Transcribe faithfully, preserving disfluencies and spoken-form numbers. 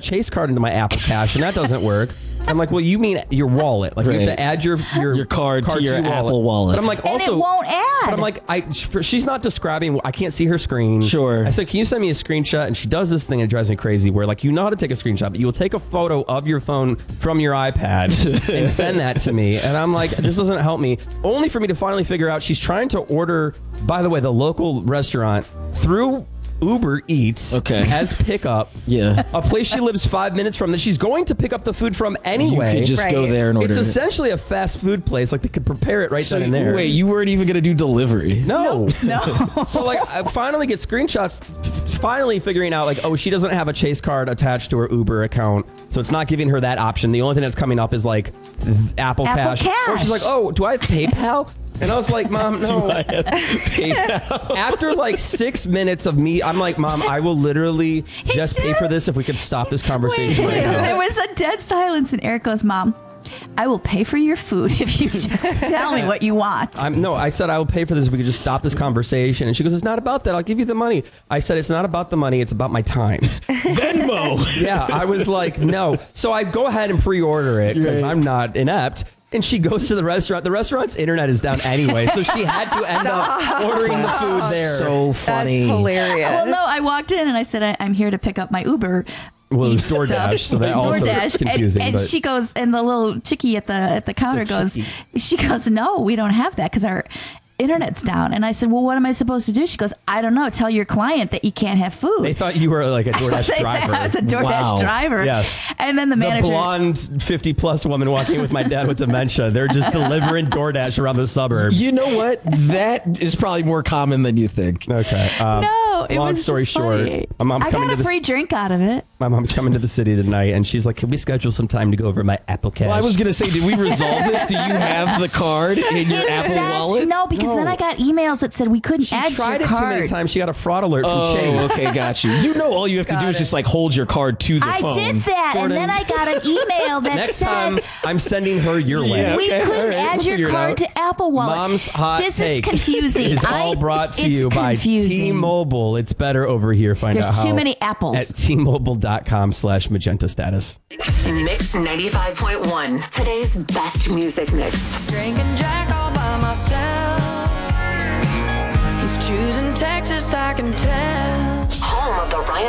Chase card into my Apple Cash, and that doesn't work. I'm like, well, you mean your wallet? Like right. you have to add your your, your card, card to your, to your wallet. Apple wallet. But I'm like, also, and it won't add. But I'm like, I she's not describing. I can't see her screen. Sure. I said, can you send me a screenshot? And she does this thing that drives me crazy, where like you know how to take a screenshot, but you will take a photo of your phone from your iPad and send that to me. And I'm like, this doesn't help me. Only for me to finally figure out she's trying to order. By the way, the local restaurant through Uber Eats okay. as pickup. Yeah. A place she lives five minutes from that she's going to pick up the food from anyway. You could just right. go there and order It's it. essentially a fast food place. Like they could prepare it right so then and there. Wait, you weren't even going to do delivery? No. No. So like I finally get screenshots, finally figuring out like, oh, she doesn't have a Chase card attached to her Uber account. So it's not giving her that option. The only thing that's coming up is like Apple, Apple Cash. Cash. Or she's like, oh, do I have PayPal? And I was like, Mom, no. After like six minutes of me, I'm like, Mom, I will literally just pay for this if we could stop this conversation right now. There was a dead silence, and Eric goes, Mom, I will pay for your food if you just tell me what you want. I'm, no, I said I will pay for this if we could just stop this conversation. And she goes, it's not about that. I'll give you the money. I said, it's not about the money. It's about my time. Venmo. Yeah, I was like, no. So I go ahead and pre-order it because right. I'm not inept. And she goes to the restaurant. The restaurant's internet is down anyway, so she had to end up ordering the food there. So funny. That's hilarious. Well, no, I walked in and I said, I, I'm here to pick up my Uber. Well, it was DoorDash, so that also is confusing. And, and but. she goes, and the little chickie at the at the counter The goes, chickie. she goes, no, we don't have that because our internet's down. And I said, well, what am I supposed to do? She goes, I don't know. Tell your client that you can't have food. They thought you were like a DoorDash driver. I was a DoorDash wow. driver. Yes. And then the manager. The blonde fifty plus woman walking with my dad with dementia. They're just delivering DoorDash around the suburbs. You know what? That is probably more common than you think. Okay. Um, no, it long was story just short, funny. my mom's I coming got to a the free drink out of it. My mom's coming to the city tonight, and she's like, can we schedule some time to go over my Apple Cash? Well, I was going to say, did we resolve this? Do you have the card in your It Apple says, wallet? No, because No. then I got emails that said we couldn't She add tried your it card. too many times. She got a fraud alert from Oh, Chase. okay, got you. You know, all you have to Got do is it. just like hold your card to the I phone. did that, Jordan. and then I got an email that Next said time, I'm sending her your link. Yeah. we Okay, couldn't all right, add we'll figure your it card out. to Apple Wallet. Mom's hot This take is confusing. is I- all brought to it's you by confusing. T-Mobile. It's better over here. Find There's out how too many apples. at T-Mobile.com slash magenta status. Mix ninety-five point one, today's best music mix. Drinking Jack all by myself. He's choosing Texas, I can tell. Home of the Ryan